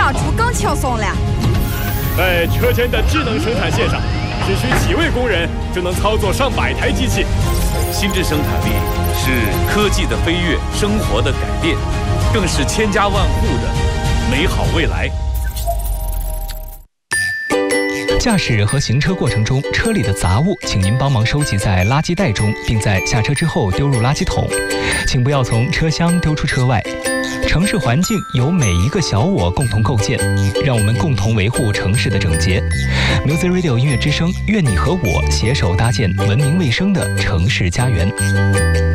养猪更轻松了。 在车间的智能生产线上，只需几位工人就能操作上百台机器。 心智生产力是科技的飞跃，生活的改变，更是千家万户的美好未来。 驾驶和行车过程中，车里的杂物，请您帮忙收集在垃圾袋中，并在下车之后丢入垃圾桶，请不要从车厢丢出车外。城市环境由每一个小我共同构建，让我们共同维护城市的整洁。Music Radio 音乐之声，愿你和我携手搭建文明卫生的城市家园。